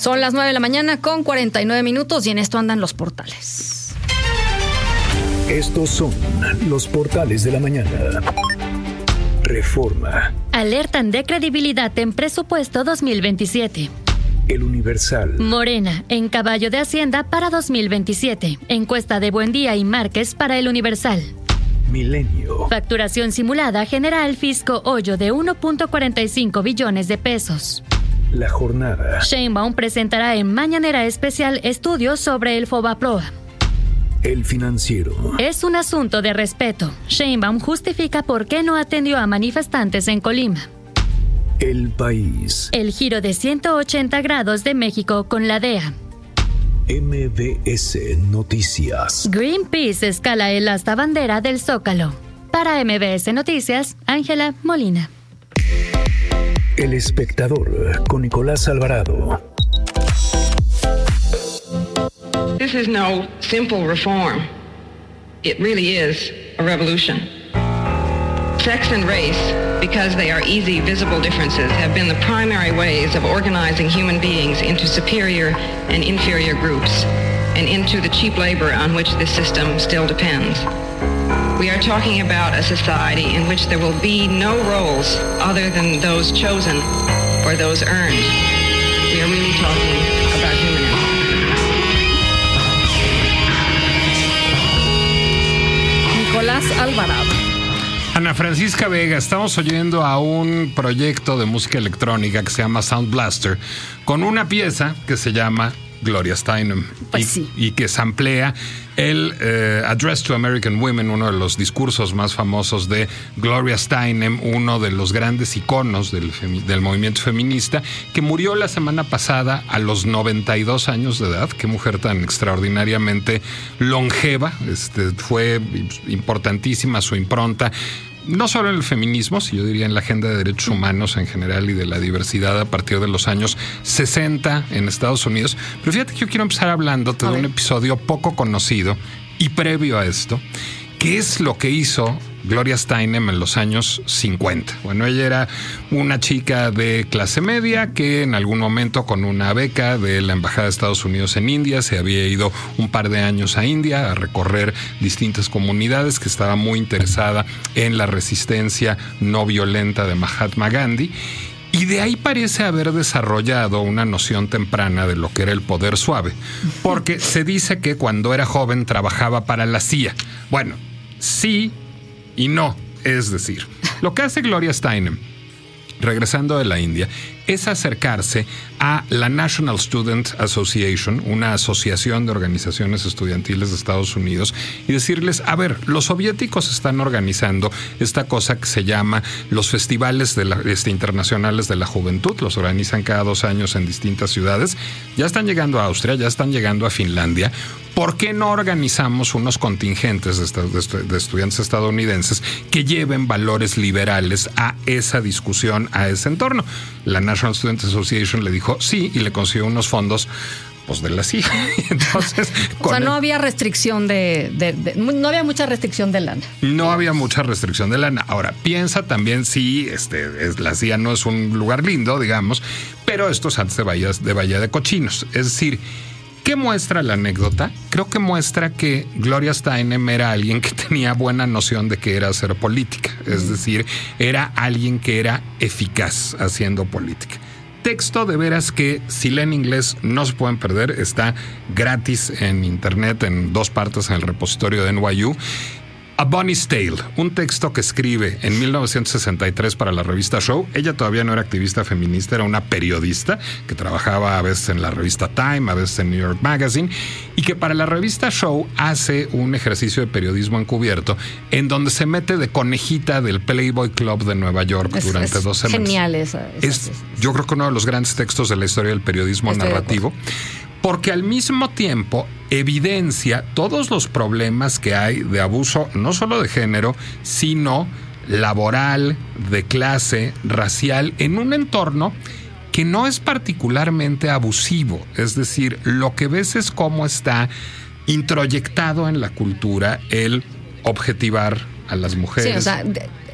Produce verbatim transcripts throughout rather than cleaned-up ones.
Son las nueve de la mañana con cuarenta y nueve minutos y en esto andan los portales. Estos son los portales de la mañana. Reforma. Alertan de credibilidad en presupuesto dos mil veintisiete. El Universal. Morena, en caballo de Hacienda para dos mil veintisiete. Encuesta de Buendía y Márquez para El Universal. Milenio. Facturación simulada genera al fisco hoyo de uno punto cuarenta y cinco billones de pesos. La Jornada. Sheinbaum presentará en Mañanera Especial estudios sobre el Fobaproa. El Financiero. Es un asunto de respeto. Sheinbaum justifica por qué no atendió a manifestantes en Colima. El País. El giro de ciento ochenta grados de México con la D E A. M B S Noticias. Greenpeace escala el asta bandera del Zócalo. Para M B S Noticias, Ángela Molina. El Espectador con Nicolás Alvarado. This is no simple reform. It really is a revolution. Sex and race, because they are easy, visible differences, have been the primary ways of organizing human beings into superior and inferior groups, and into the cheap labor on which this system still depends. We are talking about a society in which there will be no roles other than those chosen or those earned. We are really talking about humanism. Nicolás Alvarado. Ana Francisca Vega, estamos oyendo a un proyecto de música electrónica que se llama Sound Blaster, con una pieza que se llama Gloria Steinem, pues y, sí. y que samplea el eh, Address to American Women, uno de los discursos más famosos de Gloria Steinem, uno de los grandes iconos del, femi- del movimiento feminista, que murió la semana pasada a los noventa y dos años de edad. Qué mujer tan extraordinariamente longeva. Este, fue importantísima su impronta, no solo en el feminismo, sino yo diría en la agenda de derechos humanos en general y de la diversidad a partir de los años sesenta en Estados Unidos. Pero fíjate que yo quiero empezar hablándote de un episodio poco conocido y previo a esto, que es lo que hizo Gloria Steinem en los años cincuenta. Bueno, ella era una chica de clase media que en algún momento, con una beca de la Embajada de Estados Unidos en India, se había ido un par de años a India a recorrer distintas comunidades, que estaba muy interesada en la resistencia no violenta de Mahatma Gandhi. Y de ahí parece haber desarrollado una noción temprana de lo que era el poder suave, porque se dice que cuando era joven trabajaba para la C I A. Bueno, sí y no. Es decir, lo que hace Gloria Steinem, regresando de la India, es acercarse a la National Student Association, una asociación de organizaciones estudiantiles de Estados Unidos, y decirles, a ver, los soviéticos están organizando esta cosa que se llama los festivales de la, este, internacionales de la juventud, los organizan cada dos años en distintas ciudades, ya están llegando a Austria, ya están llegando a Finlandia. ¿Por qué no organizamos unos contingentes de, esta, de, estu- de estudiantes estadounidenses que lleven valores liberales a esa discusión, a ese entorno? La National Student Association le dijo sí y le consiguió unos fondos, pues, de la C I A. Entonces, o sea, no el... había restricción de, de, de... No había mucha restricción de lana. No había mucha restricción de lana. Ahora, piensa también, sí, este, es, la C I A no es un lugar lindo, digamos, pero esto es antes de Bahía de, Bahía de Cochinos. Es decir, ¿qué muestra la anécdota? Creo que muestra que Gloria Steinem era alguien que tenía buena noción de qué era hacer política. Es decir, era alguien que era eficaz haciendo política. Texto de veras que, si leen inglés, no se pueden perder. Está gratis en internet en dos partes en el repositorio de N Y U. A Bunny's Tale, un texto que escribe en mil novecientos sesenta y tres para la revista Show. Ella todavía no era activista feminista, era una periodista que trabajaba a veces en la revista Time, a veces en New York Magazine, y que para la revista Show hace un ejercicio de periodismo encubierto en donde se mete de conejita del Playboy Club de Nueva York es, durante es dos semanas. Genial esa, esa, es, esa, esa. Yo creo que uno de los grandes textos de la historia del periodismo Estoy narrativo. Porque al mismo tiempo evidencia todos los problemas que hay de abuso, no solo de género, sino laboral, de clase, racial, en un entorno que no es particularmente abusivo. Es decir, lo que ves es cómo está introyectado en la cultura el objetivar a las mujeres. Sí, o sea, de,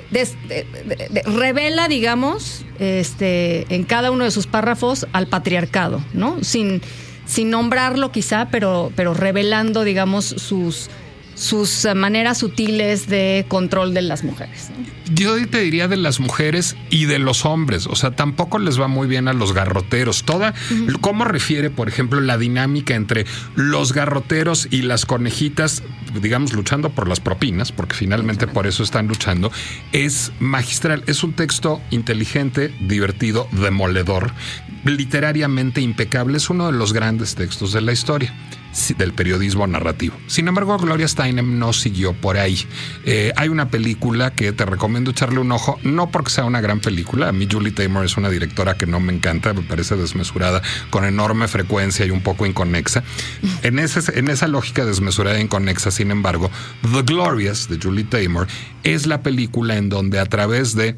de, de, de, revela, digamos, este, en cada uno de sus párrafos al patriarcado, ¿no? Sin, sin nombrarlo quizá, pero, pero revelando, digamos, sus, sus maneras sutiles de control de las mujeres, ¿no? Yo te diría de las mujeres y de los hombres. O sea, tampoco les va muy bien a los garroteros. Toda, uh-huh. ¿Cómo refiere, por ejemplo, la dinámica entre los garroteros y las conejitas, digamos, luchando por las propinas, porque finalmente por eso están luchando? Es magistral. Es un texto inteligente, divertido, demoledor, literariamente impecable. Es uno de los grandes textos de la historia del periodismo narrativo. Sin embargo, Gloria Steinem no siguió por ahí. Eh, hay una película que te recomiendo echarle un ojo, no porque sea una gran película. A mí Julie Taymor es una directora que no me encanta, me parece desmesurada, con enorme frecuencia y un poco inconexa. En, ese, en esa lógica desmesurada e inconexa, sin embargo, The Glorious, de Julie Taymor, es la película en donde a través de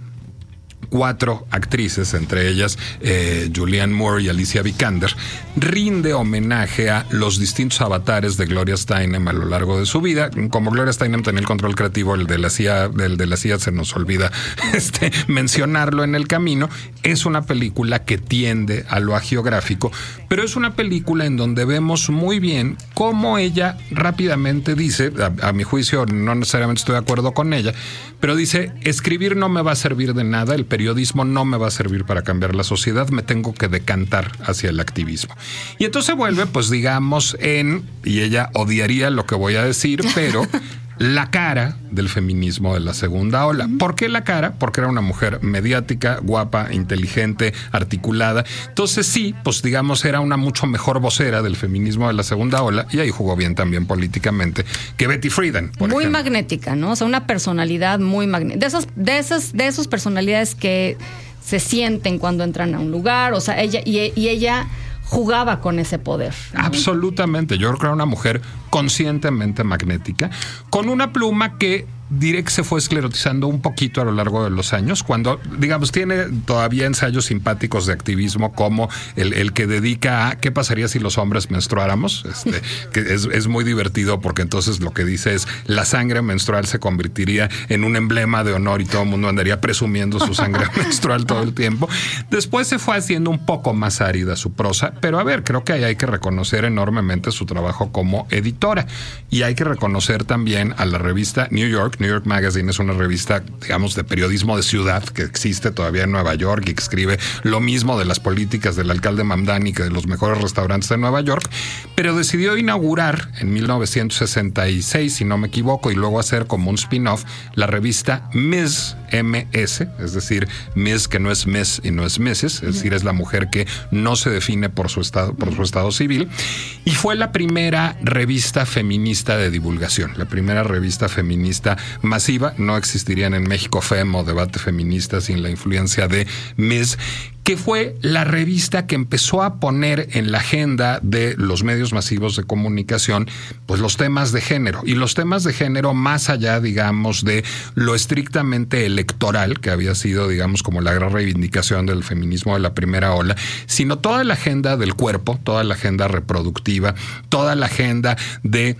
cuatro actrices, entre ellas eh, Julianne Moore y Alicia Vikander, rinde homenaje a los distintos avatares de Gloria Steinem a lo largo de su vida. Como Gloria Steinem tenía el control creativo, el de la C I A, el de la C I A se nos olvida este, mencionarlo en el camino. Es una película que tiende a lo hagiográfico, pero es una película en donde vemos muy bien cómo ella rápidamente dice, a, a mi juicio no necesariamente estoy de acuerdo con ella, pero dice, escribir no me va a servir de nada, el periodismo no me va a servir para cambiar la sociedad, me tengo que decantar hacia el activismo. Y entonces vuelve, pues digamos, en, y ella odiaría lo que voy a decir, pero la cara del feminismo de la segunda ola. ¿Por qué la cara? Porque era una mujer mediática, guapa, inteligente, articulada. Entonces sí, pues digamos, era una mucho mejor vocera del feminismo de la segunda ola, y ahí jugó bien también políticamente que Betty Friedan, por muy ejemplo. Magnética, ¿no? O sea, una personalidad muy magnética. De esas, de esas, de esas personalidades que se sienten cuando entran a un lugar. O sea, ella y, y ella jugaba con ese poder, ¿no? Absolutamente. Yo creo que era una mujer conscientemente magnética, con una pluma que diré que se fue esclerotizando un poquito a lo largo de los años, cuando, digamos, tiene todavía ensayos simpáticos de activismo, como el, el que dedica a qué pasaría si los hombres menstruáramos, este, que es, es muy divertido, porque entonces lo que dice es la sangre menstrual se convertiría en un emblema de honor y todo el mundo andaría presumiendo su sangre menstrual todo el tiempo. Después se fue haciendo un poco más árida su prosa, pero a ver, creo que ahí hay que reconocer enormemente su trabajo como editora, y hay que reconocer también a la revista New York. New York Magazine es una revista, digamos, de periodismo de ciudad que existe todavía en Nueva York y que escribe lo mismo de las políticas del alcalde Mamdani que de los mejores restaurantes de Nueva York, pero decidió inaugurar en mil novecientos sesenta y seis, si no me equivoco, y luego hacer como un spin-off la revista Miz, M S, es decir, Miz, que no es Miss y no es Missus, es decir, es la mujer que no se define por su estado, por su estado civil, y fue la primera revista feminista de divulgación, la primera revista feminista masiva. No existirían en México Fem o Debate Feminista sin la influencia de Miz, que fue la revista que empezó a poner en la agenda de los medios masivos de comunicación, pues los temas de género, y los temas de género más allá, digamos, de lo estrictamente electoral, que había sido, digamos, como la gran reivindicación del feminismo de la primera ola, sino toda la agenda del cuerpo, toda la agenda reproductiva, toda la agenda de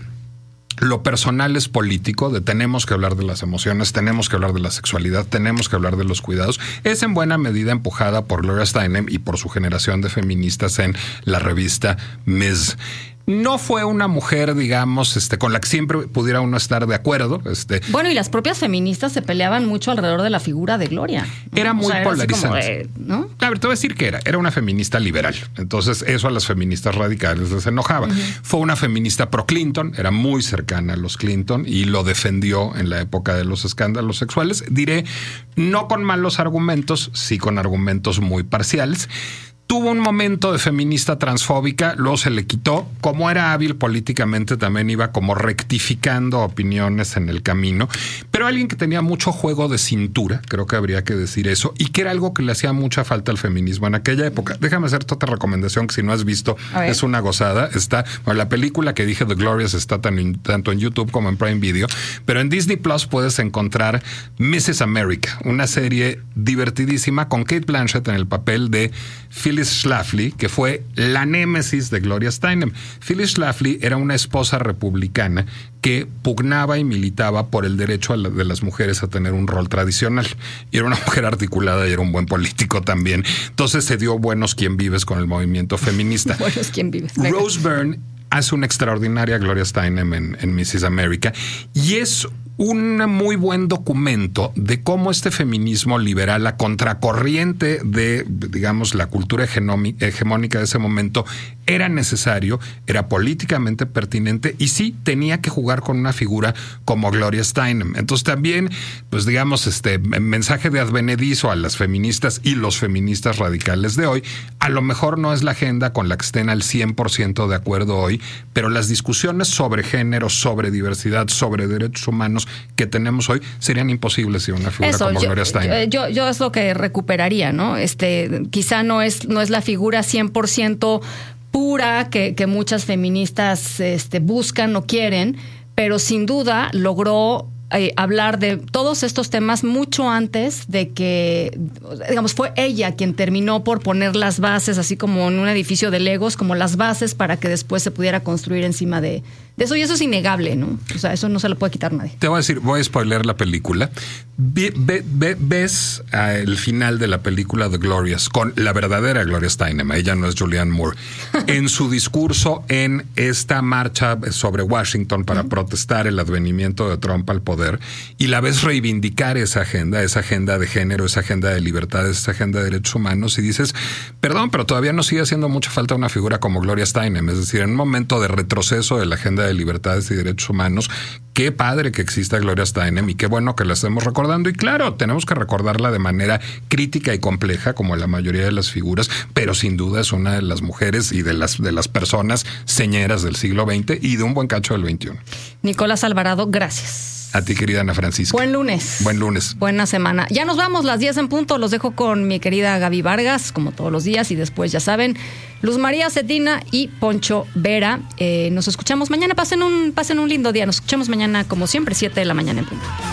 lo personal es político, de tenemos que hablar de las emociones, tenemos que hablar de la sexualidad, tenemos que hablar de los cuidados, es en buena medida empujada por Gloria Steinem y por su generación de feministas en la revista Miz. No fue una mujer, digamos, este, con la que siempre pudiera uno estar de acuerdo. Este. Bueno, y las propias feministas se peleaban mucho alrededor de la figura de Gloria, ¿no? Era muy, o sea, polarizante. Era ¿no? A ver, te voy a decir que era. Era una feminista liberal. Entonces, eso a las feministas radicales les enojaba. Uh-huh. Fue una feminista pro Clinton, era muy cercana a los Clinton y lo defendió en la época de los escándalos sexuales. Diré, no con malos argumentos, sí con argumentos muy parciales. Tuvo un momento de feminista transfóbica, luego se le quitó. Como era hábil políticamente, también iba como rectificando opiniones en el camino. Pero alguien que tenía mucho juego de cintura, creo que habría que decir eso, y que era algo que le hacía mucha falta al feminismo en aquella época. Déjame hacerte otra recomendación que si no has visto es una gozada. Está, bueno, la película que dije, The Glorious, está tan, tanto en YouTube como en Prime Video, pero en Disney Plus puedes encontrar missus America, una serie divertidísima con Cate Blanchett en el papel de Phyllis Schlafly, que fue la némesis de Gloria Steinem. Phyllis Schlafly era una esposa republicana que pugnaba y militaba por el derecho a la, de las mujeres a tener un rol tradicional. Y era una mujer articulada y era un buen político también. Entonces se dio buenos quien vives con el movimiento feminista. Buenos quien vives. Rose Byrne hace una extraordinaria Gloria Steinem en, en missus America y es un muy buen documento de cómo este feminismo liberal, a contracorriente de, digamos, la cultura hegemónica de ese momento, era necesario, era políticamente pertinente y sí tenía que jugar con una figura como Gloria Steinem. Entonces también, pues digamos, este mensaje de advenedizo a las feministas y los feministas radicales de hoy, a lo mejor no es la agenda con la que estén al cien por ciento de acuerdo hoy, pero las discusiones sobre género, sobre diversidad, sobre derechos humanos que tenemos hoy serían imposibles sin una figura Eso, como yo, Gloria Steinem. Yo, yo es lo que recuperaría, ¿no? Este, quizá no es, no es la figura cien por ciento pura que, que muchas feministas este, buscan o quieren, pero sin duda logró eh, hablar de todos estos temas mucho antes de que, digamos, fue ella quien terminó por poner las bases, así como en un edificio de Legos, como las bases para que después se pudiera construir encima de, de eso. Y eso es innegable, ¿no? O sea, eso no se lo puede quitar nadie. Te voy a decir, voy a spoiler la película. Ve, ve, ve, ves uh, el final de la película The Glorious con la verdadera Gloria Steinem, ella no es Julianne Moore, en su discurso en esta marcha sobre Washington para uh-huh. protestar el advenimiento de Trump al poder, y la ves reivindicar esa agenda, esa agenda de género, esa agenda de libertades, esa agenda de derechos humanos, y dices, perdón, pero todavía nos sigue haciendo mucha falta una figura como Gloria Steinem. Es decir, en un momento de retroceso de la agenda de libertades y derechos humanos, qué padre que exista Gloria Steinem y qué bueno que la estemos recordando. Y claro, tenemos que recordarla de manera crítica y compleja, como la mayoría de las figuras, pero sin duda es una de las mujeres y de las, de las personas señeras del siglo veinte y de un buen cacho del veintiuno. Nicolás Alvarado, gracias. A ti, querida Ana Francisca. Buen lunes. Buen lunes. Buena semana. Ya nos vamos, las diez en punto. Los dejo con mi querida Gaby Vargas, como todos los días. Y después, ya saben, Luz María Cetina y Poncho Vera. Eh, nos escuchamos mañana. Pasen un, pasen un lindo día. Nos escuchamos mañana, como siempre, siete de la mañana en punto.